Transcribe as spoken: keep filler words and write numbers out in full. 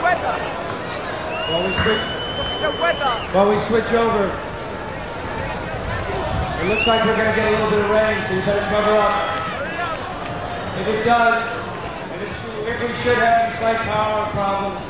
While we switch, while we switch over, it looks like we're going to get a little bit of rain, so you better cover up. If it does, if, it, if we should have any slight power problem,